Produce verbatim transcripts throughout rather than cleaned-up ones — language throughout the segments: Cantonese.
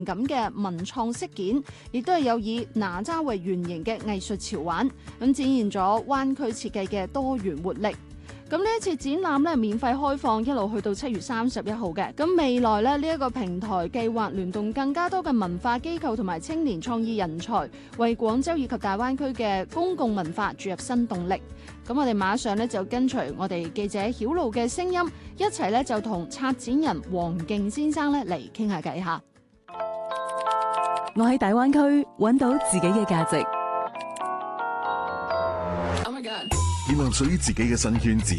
咁嘅文創飾件，亦都係有以哪吒為原型嘅藝術潮玩，咁展現咗灣區設計嘅多元活力。咁呢一次展覽咧，免費開放，一路去到七月三十一號嘅。咁未來咧，呢一個平台計劃聯動更加多嘅文化機構同埋青年創意人才，為廣州以及大灣區嘅公共文化注入新動力。咁我哋馬上咧就跟隨我哋記者曉露嘅聲音，一齊咧就同策展人黃敬先生咧嚟傾下偈下。 我喺大灣區揾到自己嘅價值。 建立屬於自己嘅新圈子，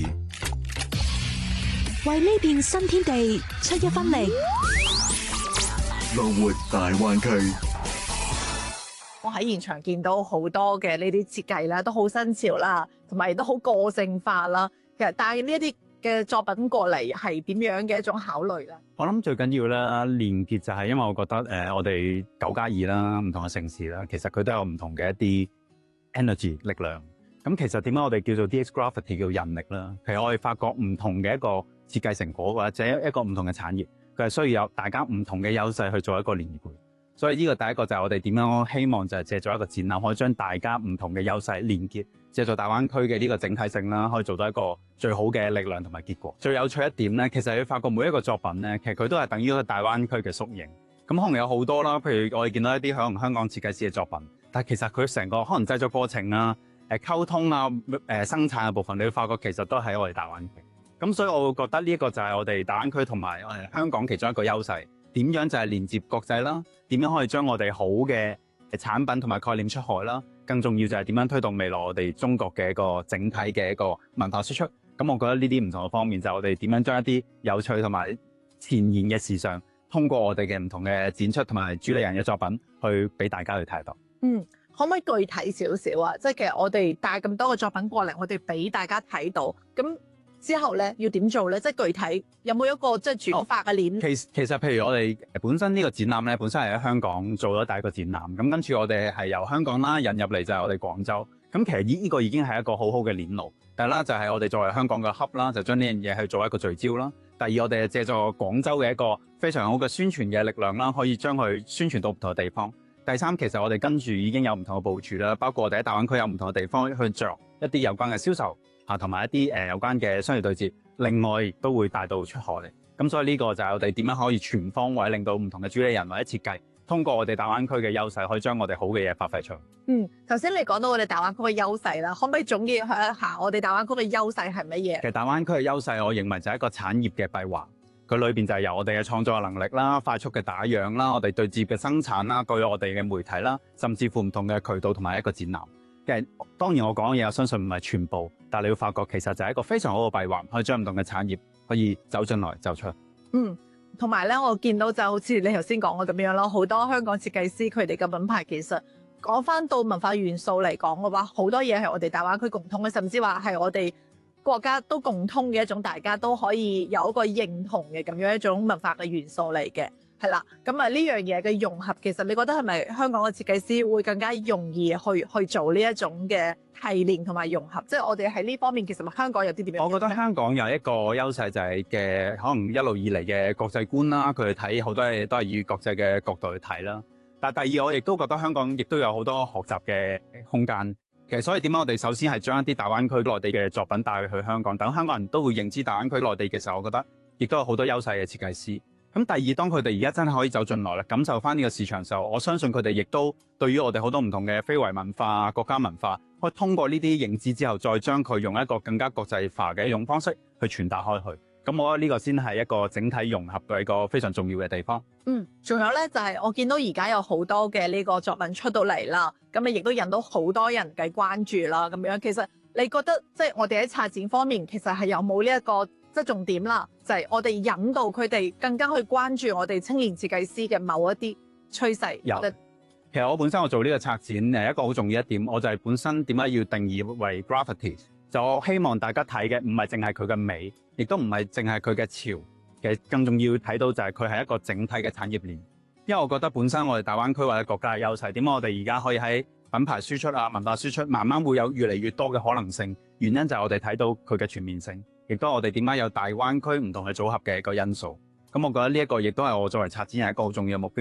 為呢片新天地出一分力。 樂活大灣區。 我喺現場見到好多嘅呢啲設計啦，都好新潮啦，同埋亦都好個性化啦。其實帶呢一啲嘅作品過嚟係點樣嘅一種考慮咧？ 我諗最緊要咧連結就係因為我覺得誒、呃，我哋九加二啦，唔同嘅城市啦，其實佢都有唔同嘅一啲 energy 力量。咁其實點解我哋叫做 D X Graffiti 叫人力啦？其實我哋發覺唔同嘅一個設計成果或者一個唔同嘅產業，佢係需要有大家唔同嘅優勢去做一個連結。所以呢個第一個就係我哋點樣希望就係借助一個展覽，可以將大家唔同嘅優勢連結，借助大灣區嘅呢個整體性啦，可以做到一個最好嘅力量同埋結果。最有趣一點咧，其實你發覺每一個作品咧，其實佢都係等於一個大灣區嘅縮影。咁可能有好多啦，譬如我哋見到一啲可能香港設計師嘅作品，但係其實佢成個可能製作過程啊、誒溝通啊、誒生產嘅部分，你會發覺其實都喺我哋大灣區。咁所以我會覺得呢一個就係我哋大灣區同埋誒香港其中一個優勢。點樣就係連接國際啦？點樣可以將我哋好嘅產品同埋概念出海啦？更重要就係點樣推動未來我哋中國嘅一個整體嘅一個文化輸出。咁我覺得呢啲唔同嘅方面就係我哋點樣將一啲有趣同埋前沿嘅時尚，通過我哋嘅唔同嘅展出同埋主理人嘅作品，去俾大家去睇到。 嗯，可唔可以具體少少啊？即係其實我哋帶咁多個作品過嚟，我哋俾大家睇到咁。之後咧要點做咧？即係具體有冇一個即係轉發嘅鏈？ 其其實譬如我哋本身呢個展覽咧，本身係喺香港做咗第一個展覽，咁跟住我哋係由香港啦引入嚟就係我哋廣州。咁其實呢呢個已經係一個好好嘅鏈路。第一啦就係我哋作為香港嘅 hub 啦，就將呢樣嘢去做一個聚焦啦。第二我哋係借助廣州嘅一個非常好嘅宣傳嘅力量啦，可以將佢宣傳到唔同嘅地方。第三其實我哋跟住已經有唔同嘅部署啦，包括我哋喺大灣區有唔同嘅地方去着一啲有關嘅銷售。啊，同埋一啲誒、呃、有關嘅商業對接，另外亦都會帶到出海嚟。咁所以呢個就係我哋點樣可以全方位令到唔同嘅主理人或者設計，通過我哋大灣區嘅優勢，可以將我哋好嘅嘢發揮出。 嗯，頭先你講到我哋大灣區嘅優勢啦，可唔可以總結一下我哋大灣區嘅優勢係乜嘢？ 其實大灣區嘅優勢，我認為就係一個產業嘅閉環，佢裏邊就係由我哋嘅創作能力啦、快速嘅打樣啦、我哋對接嘅生產啦、據我哋嘅媒體啦，甚至乎唔同嘅渠道同埋一個展覽。其實當然我講嘅嘢，我相信唔係全部，但係你會發覺其實就係一個非常好嘅閉環，可以將唔同嘅產業可以走進來走出。 嗯，同埋咧，我見到就好似你頭先講嘅咁樣咯，好多香港設計師佢哋嘅品牌其實講翻到文化元素嚟講嘅話，好多嘢係我哋大灣區共通嘅，甚至話係我哋國家都共通嘅一種，大家都可以有一個認同嘅咁樣一種文化嘅元素嚟嘅。係啦，咁啊呢樣嘢嘅融合，其實你覺得係咪香港嘅設計師會更加容易去去做呢一種嘅提煉同埋融合？即係我哋喺呢方面，其實香港有啲點樣？ 我覺得香港有一個優勢就係嘅，可能一路以嚟嘅國際觀啦，佢哋睇好多嘢都係以國際嘅角度去睇啦。但係第二，我亦都覺得香港亦都有好多學習嘅空間。其實所以點解我哋首先係將一啲大灣區內地嘅作品帶去香港，等香港人都會認知大灣區內地嘅時候，我覺得亦都有好多優勢嘅設計師。咁第二，當佢哋而家真係可以走進來咧，感受翻呢個市場嘅時候，我相信佢哋亦都對於我哋好多唔同嘅非遺文化、國家文化，可以通過呢啲認知之後，再將佢用一個更加國際化嘅一種方式去傳達開去。咁我覺得呢個先係一個整體融合嘅一個非常重要嘅地方。 嗯，仲有咧就係、是、我見到而家有好多嘅呢個作品出到嚟啦，咁啊亦都引到好多人嘅關注啦。咁樣其實你覺得即係、就是、我哋喺策展方面，其實係有冇呢一個？即係重點啦，就係、是、我哋引導佢哋更加去關注我哋青年設計師嘅某一啲趨勢。 有，其實我本身我做呢個策展誒一個好重要一點，我就係本身點解要定義為 graffiti，就我希望大家睇嘅唔係淨係佢嘅美，亦都唔係淨係佢嘅潮，其實更重要睇到就係佢係一個整體嘅產業鏈。因為我覺得本身我哋大灣區或者國家嘅優勢，點解我哋而家可以喺品牌輸出啊、文化輸出，慢慢會有越嚟越多嘅可能性。原因就係我哋睇到佢嘅全面性。亦都係我哋點解有大灣區唔同嘅組合嘅一個因素，咁我覺得呢一個亦都係我作為策展人一個好重要嘅目標，因為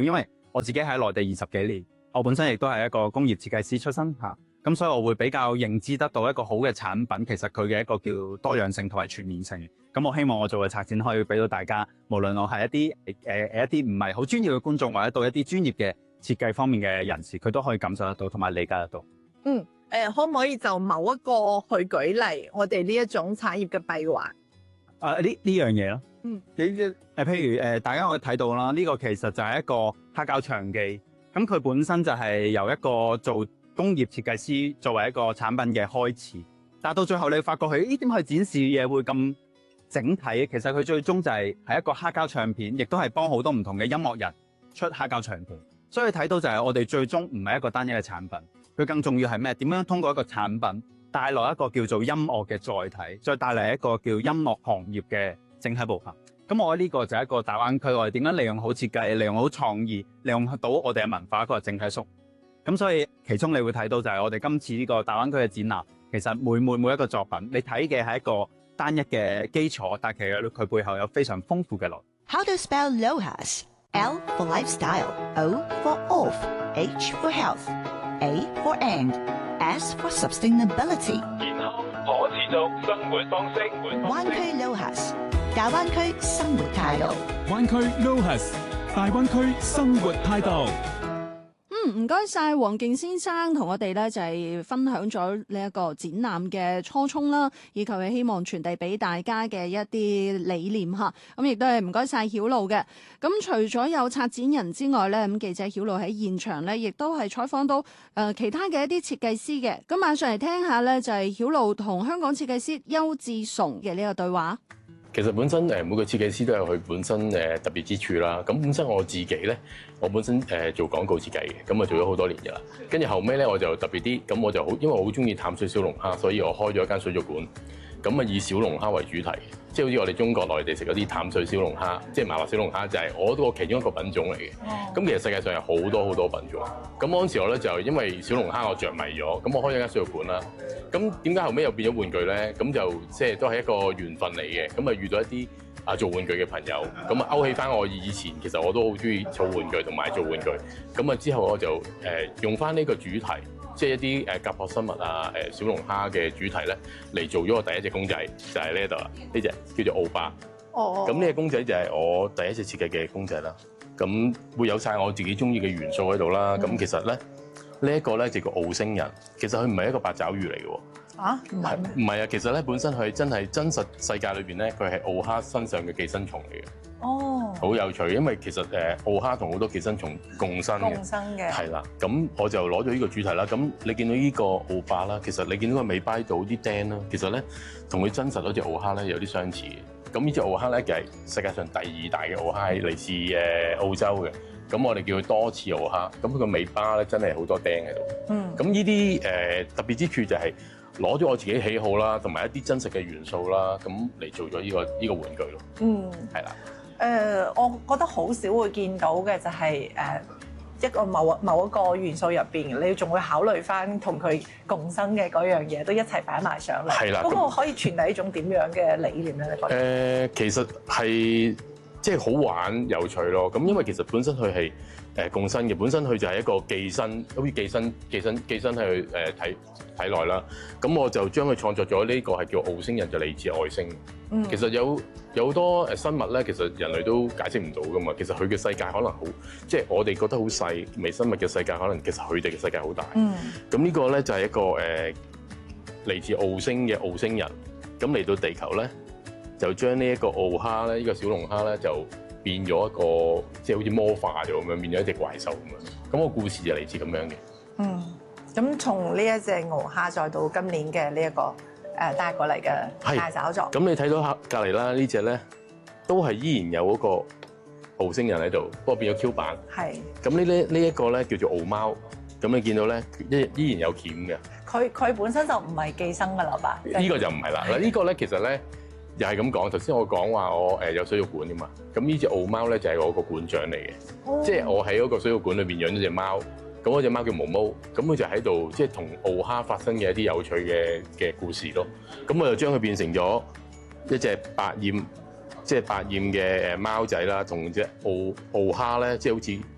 我自己喺內地二十幾年，我本身亦都係一個工業設計師出身嚇，咁所以我會比較認知得到一個好嘅產品，其實佢嘅一個叫多樣性同埋全面性。咁我希望我做嘅策展可以俾到大家，無論我係一啲誒誒一啲唔係好專業嘅觀眾，或者到一啲專業嘅設計方面嘅人士，佢都可以感受得到同埋理解得到。 嗯。誒、呃，可唔可以就某一個去舉例，我哋呢一種產業嘅閉環？ 啊，呢呢樣嘢咯。 嗯。 你誒譬如誒、呃，大家可以睇到啦，呢、這個其實就係一個黑膠唱機。咁佢本身就係由一個做工業設計師作為一個產品嘅開始，但係到最後你會發覺佢呢點去展示嘢會咁整體？其實佢最終就係係一個黑膠唱片，亦都係幫好多唔同嘅音樂人出黑膠唱片。所以睇到就係我哋最終唔係一個單一嘅產品。佢更重要係咩？點樣通過一個產品帶來一個叫做音樂嘅載體，再帶嚟一個叫音樂行業嘅整體部分。咁我覺得呢個就係一個大灣區，我哋點樣利用好設計、利用好創意、利用到我哋嘅文化一個整體縮。咁所以其中你會睇到就係我哋今次呢個大灣區嘅展覽，其實每每每一個作品，你睇嘅係一個單一嘅基礎，但其實佢背後有非常豐富嘅內容。 How to spell LOHAS? L for lifestyle, O for off, H for health.A for and, S for sustainability。 健康可持續生活方式。 灣區 LOHAS， 大灣區生活態度。 灣區 LOHAS， 大灣區生活態度。 嗯，唔該晒黃敬先生同我哋咧就係分享咗呢一個展覽嘅初衷啦，以及係希望傳遞俾大家嘅一啲理念嚇。咁亦都係唔該晒曉露嘅。咁除咗有策展人之外咧，咁記者曉露喺現場咧，亦都係採訪到誒其他嘅一啲設計師嘅。咁馬上嚟聽下咧，就係曉露同香港設計師邱志崇嘅呢個對話。 其實本身誒每個設計師都有佢本身誒特別之處啦。咁本身我自己咧，我本身誒做廣告設計嘅，咁啊做咗好多年㗎啦。跟住後尾咧我就特別啲，咁我就好，因為我好中意淡水小龍蝦，所以我開咗一間水族館。咁啊以小龍蝦為主題，即係好似我哋中國內地食嗰啲淡水小龍蝦，即係麻辣小龍蝦，就係我嗰個其中一個品種嚟嘅。咁、oh. 其實世界上有好多好多品種。咁嗰陣時我咧就因為小龍蝦我着迷咗，咁我開咗間水族館啦。咁點解後尾又變咗玩具咧？咁就即係都係一個緣分嚟嘅。咁啊遇到一啲啊做玩具嘅朋友，咁啊勾起翻我以前其實我都好中意儲玩具同埋做玩具。咁啊之後我就誒、呃、用翻呢個主題。即係一啲誒甲殼生物啊、誒小龍蝦嘅主題咧，嚟做咗我第一隻公仔，就係呢一度啦。呢隻叫做奧巴。哦。咁呢隻公仔就係我第一隻設計嘅公仔啦。咁會有晒我自己中意嘅元素喺度啦。咁、嗯、其實咧，呢、這、一個咧就叫澳星人。其實佢唔係一個八爪魚嚟嘅喎。啊？唔係唔係啊，其實咧本身佢真係真實世界裏邊咧，佢係澳蝦身上嘅寄生蟲嚟嘅。哦，好有趣，因為其實誒澳蝦同好多寄生蟲共生嘅，共生嘅係啦。咁我就攞咗呢個主題啦。咁你見到呢個澳巴啦，其實你見到個尾巴度啲釘啦，其實咧同佢真實嗰隻澳蝦咧有啲相似嘅。咁呢隻澳蝦咧，其實世界上第二大嘅澳蝦，係嚟自誒澳洲嘅。咁我哋叫佢多翅澳蝦。咁佢個尾巴咧真係好多釘喺度。嗯。咁呢啲誒特別之處就係攞咗我自己喜好啦，同埋一啲真實嘅元素啦，咁嚟做咗呢個呢個玩具咯。嗯，係啦。 誒、呃，我覺得好少會見到嘅就係、是、誒、呃、一個某某一個元素入邊，你仲會考慮翻同佢共生嘅嗰樣嘢，都一齊擺埋上嚟。係啦，咁我可以傳遞一種點樣嘅理念咧？你覺得？誒、 呃，其實係即係好玩有趣咯。咁因為其實本身佢係誒共生嘅，本身佢就係一個寄生，好似寄生、寄生、寄生喺佢誒體體內啦。咁我就將佢創作咗呢個係叫澳星人，就嚟自外星。嗯、其實有有好多誒生物咧，其實人類都解釋唔到噶嘛。其實佢嘅世界可能好，即係我哋覺得好細微生物嘅世界，可能其實佢哋嘅世界好大。嗯。咁呢個咧就係一個誒嚟自澳星嘅澳星人，咁嚟到地球咧，就將呢一個澳蝦咧，呢、呢個小龍蝦咧就變咗一個即係好似魔化咗咁樣，變咗一隻怪獸咁樣。咁、個故事就嚟自咁樣嘅。嗯。 咁從呢一隻澳蝦再到今年嘅呢一個。誒帶過嚟嘅大找作， 咁你睇到隔離啦，呢隻咧都係依然有嗰個澳星人喺度，不過變咗 Q 版。係。咁呢呢呢一個咧叫做澳貓，咁你見到咧依依然有鉗嘅。 佢佢本身就唔係寄生㗎啦吧？ 呢個就唔係啦。嗱呢個咧其實咧又係咁講，頭先我講話我誒有水族館㗎嘛，咁呢隻澳貓咧就係我個館長嚟嘅，哦、即係我喺嗰個水族館裏邊養咗隻貓。咁嗰隻貓叫毛毛，咁佢就喺度即係同澳蝦發生嘅一啲有趣嘅嘅故事咯。咁我就將佢變成咗一隻百厭，即係百厭嘅誒貓仔啦，同隻澳澳蝦咧，即係好似